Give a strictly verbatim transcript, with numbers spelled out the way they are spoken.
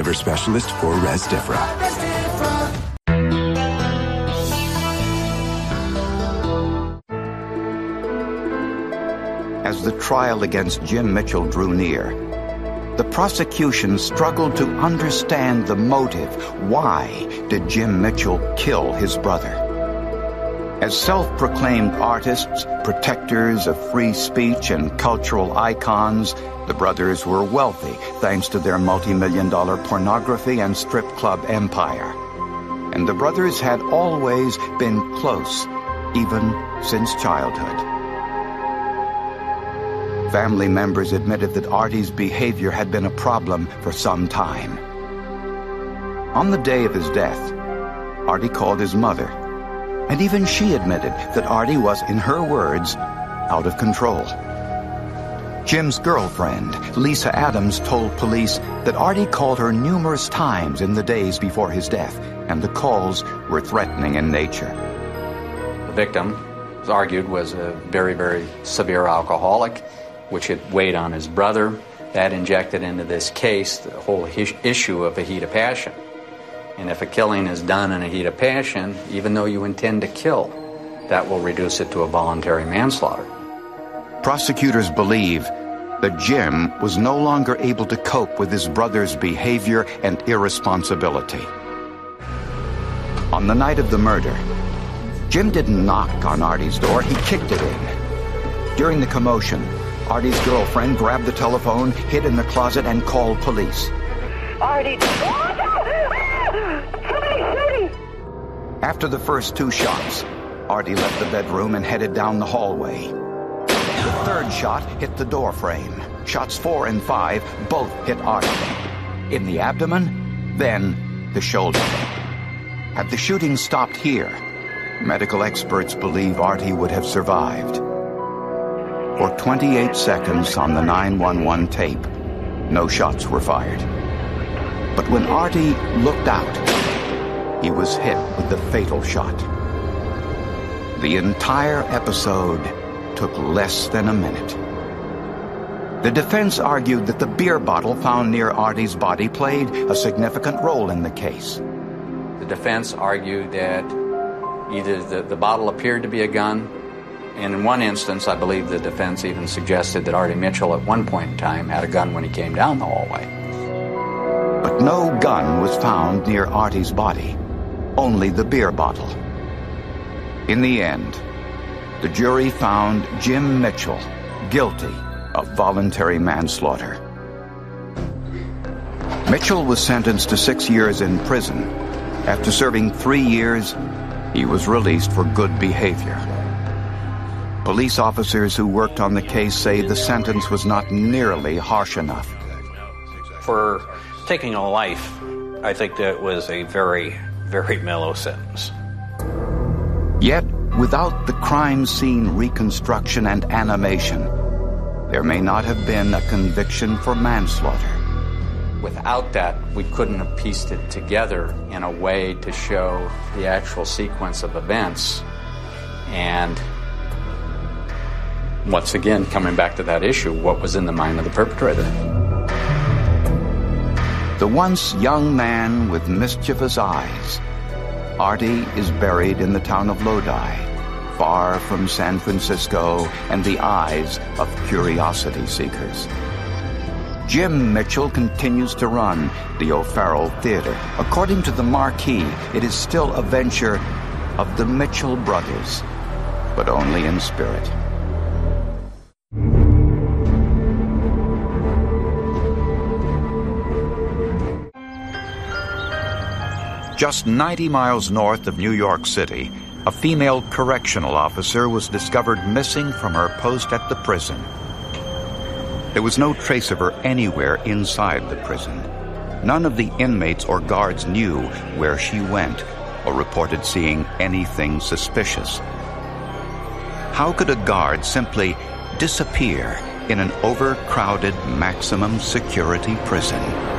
liver specialist for Rezdiffra. As the trial against Jim Mitchell drew near, the prosecution struggled to understand the motive. Why did Jim Mitchell kill his brother? As self-proclaimed artists, protectors of free speech and cultural icons, the brothers were wealthy thanks to their multi-million dollar pornography and strip club empire. And the brothers had always been close, even since childhood. Family members admitted that Artie's behavior had been a problem for some time. On the day of his death, Artie called his mother, and even she admitted that Artie was, in her words, out of control. Jim's girlfriend, Lisa Adams, told police that Artie called her numerous times in the days before his death, and the calls were threatening in nature. The victim, it was argued, was a very, very severe alcoholic, which had weighed on his brother. That injected into this case the whole issue of a heat of passion. And if a killing is done in a heat of passion, even though you intend to kill, that will reduce it to a voluntary manslaughter. Prosecutors believe that Jim was no longer able to cope with his brother's behavior and irresponsibility. On the night of the murder, Jim didn't knock on Artie's door, he kicked it in. During the commotion, Artie's girlfriend grabbed the telephone, hid in the closet, and called police. Artie! After the first two shots, Artie left the bedroom and headed down the hallway. The third shot hit the door frame. Shots four and five both hit Artie. In the abdomen, then the shoulder. Had the shooting stopped here, medical experts believe Artie would have survived. For twenty-eight seconds on the nine one one tape, no shots were fired. But when Artie looked out, he was hit with the fatal shot. The entire episode took less than a minute. The defense argued that the beer bottle found near Artie's body played a significant role in the case. The defense argued that either the, the bottle appeared to be a gun, and in one instance, I believe the defense even suggested that Artie Mitchell at one point in time had a gun when he came down the hallway. But no gun was found near Artie's body, only the beer bottle. In the end, the jury found Jim Mitchell guilty of voluntary manslaughter. Mitchell was sentenced to six years in prison. After serving three years, he was released for good behavior. Police officers who worked on the case say the sentence was not nearly harsh enough. For taking a life, I think that was a very, very mellow sentence. Yet, without the crime scene reconstruction and animation, there may not have been a conviction for manslaughter. Without that, we couldn't have pieced it together in a way to show the actual sequence of events. And once again, coming back to that issue, what was in the mind of the perpetrator? The once young man with mischievous eyes, Artie is buried in the town of Lodi, far from San Francisco and the eyes of curiosity seekers. Jim Mitchell continues to run the O'Farrell Theater. According to the marquee, it is still a venture of the Mitchell brothers, but only in spirit. Just ninety miles north of New York City, a female correctional officer was discovered missing from her post at the prison. There was no trace of her anywhere inside the prison. None of the inmates or guards knew where she went or reported seeing anything suspicious. How could a guard simply disappear in an overcrowded maximum security prison?